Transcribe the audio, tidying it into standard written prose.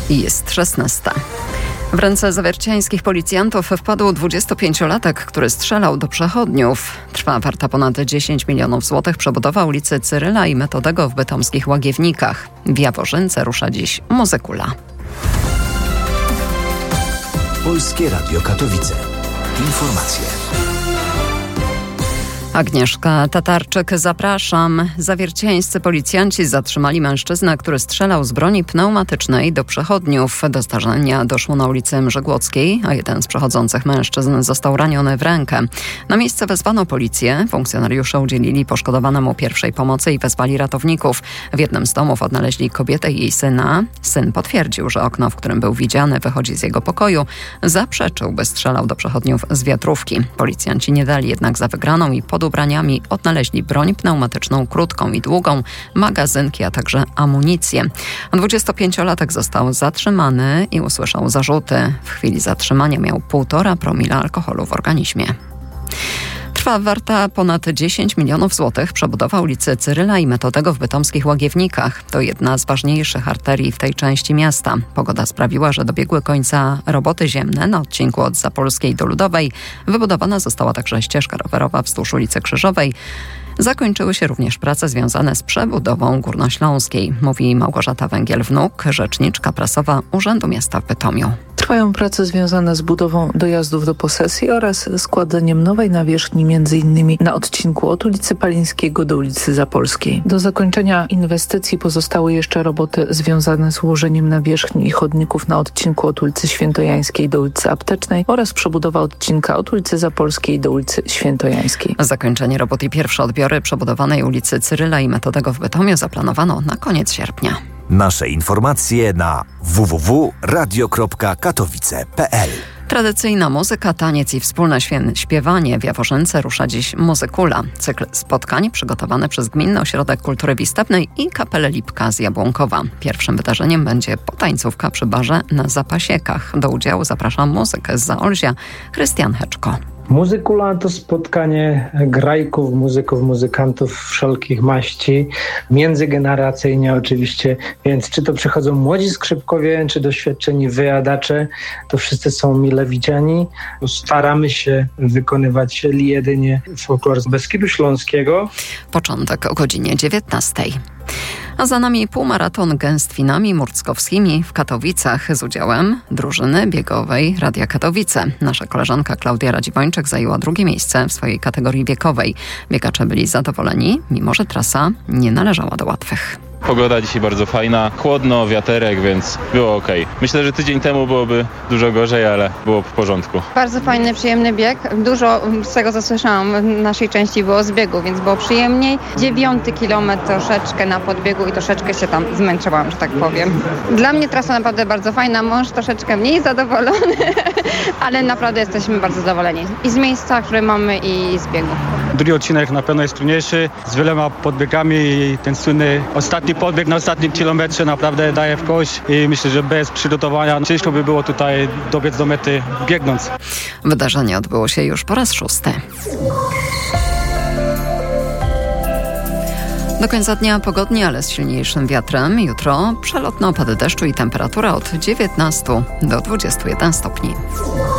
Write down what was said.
Jest 16. W ręce zawierciańskich policjantów wpadł 25-latek, który strzelał do przechodniów. Trwa warta ponad 10 milionów złotych przebudowa ulicy Cyryla i Metodego w bytomskich Łagiewnikach. W Jaworzynce rusza dziś Muzykula. Polskie Radio Katowice. Informacje. Agnieszka Tatarczyk, zapraszam. Zawierciańscy policjanci zatrzymali mężczyznę, który strzelał z broni pneumatycznej do przechodniów. Do zdarzenia doszło na ulicy Mrzygłockiej, a jeden z przechodzących mężczyzn został raniony w rękę. Na miejsce wezwano policję. Funkcjonariusze udzielili poszkodowanemu pierwszej pomocy i wezwali ratowników. W jednym z domów odnaleźli kobietę i jej syna. Syn potwierdził, że okno, w którym był widziany, wychodzi z jego pokoju. Zaprzeczył, by strzelał do przechodniów z wiatrówki. Policjanci nie dali jednak za wygraną i pod ubraniami odnaleźli broń pneumatyczną krótką i długą, magazynki, a także amunicję. 25-latek został zatrzymany i usłyszał zarzuty. W chwili zatrzymania miał 1,5 promila alkoholu w organizmie. Trwa warta ponad 10 milionów złotych przebudowa ulicy Cyryla i Metodego w bytomskich Łagiewnikach. To jedna z ważniejszych arterii w tej części miasta. Pogoda sprawiła, że dobiegły końca roboty ziemne na odcinku od Zapolskiej do Ludowej. Wybudowana została także ścieżka rowerowa wzdłuż ulicy Krzyżowej. Zakończyły się również prace związane z przebudową Górnośląskiej, mówi Małgorzata Węgiel-Wnuk, rzeczniczka prasowa Urzędu Miasta w Bytomiu. Trwają prace związane z budową dojazdów do posesji oraz składaniem nowej nawierzchni m.in. na odcinku od ulicy Palińskiego do ulicy Zapolskiej. Do zakończenia inwestycji pozostały jeszcze roboty związane z ułożeniem nawierzchni i chodników na odcinku od ulicy Świętojańskiej do ulicy Aptecznej oraz przebudowa odcinka od ulicy Zapolskiej do ulicy Świętojańskiej. Zakończenie robót i pierwsze odbiory przebudowanej ulicy Cyryla i Metodego w Bytomiu zaplanowano na koniec sierpnia. Nasze informacje na www.radio.katowice.pl. Tradycyjna muzyka, taniec i wspólne śpiewanie w Jaworzynce rusza dziś Muzykula. Cykl spotkań przygotowany przez Gminny Ośrodek Kultury Wistebnej i Kapelę Lipka z Jabłonkowa. Pierwszym wydarzeniem będzie potańcówka przy barze na Zapasiekach. Do udziału zapraszam muzykę z Zaolzia, Krystian Heczko. Muzykula to spotkanie grajków, muzyków, muzykantów wszelkich maści, międzygeneracyjnie oczywiście, więc czy to przychodzą młodzi skrzypkowie, czy doświadczeni wyjadacze, to wszyscy są mile widziani. Staramy się wykonywać jedynie folklor z Beskidu Śląskiego. Początek o godzinie 19. A za nami półmaraton gęstwinami murckowskimi w Katowicach z udziałem drużyny biegowej Radia Katowice. Nasza koleżanka Klaudia Radziwończyk zajęła drugie miejsce w swojej kategorii wiekowej. Biegacze byli zadowoleni, mimo że trasa nie należała do łatwych. Pogoda dzisiaj bardzo fajna, chłodno, wiaterek, więc było ok. Myślę, że tydzień temu byłoby dużo gorzej, ale było w porządku. Bardzo fajny, przyjemny bieg. Dużo z tego, co słyszałam, w naszej części było z biegu, więc było przyjemniej. 9 kilometr troszeczkę na podbiegu i troszeczkę się tam zmęczyłam, że tak powiem. Dla mnie trasa naprawdę bardzo fajna, mąż troszeczkę mniej zadowolony, ale naprawdę jesteśmy bardzo zadowoleni. I z miejsca, które mamy, i z biegu. Drugi odcinek na pewno jest trudniejszy, z wieloma podbiegami i ten słynny ostatni podbieg na ostatnim kilometrze naprawdę daje w kość i myślę, że bez przygotowania ciężko by było tutaj dobiec do mety biegnąc. Wydarzenie odbyło się już po raz 6. Do końca dnia pogodnie, ale z silniejszym wiatrem. Jutro przelotne opady deszczu i temperatura od 19 do 21 stopni.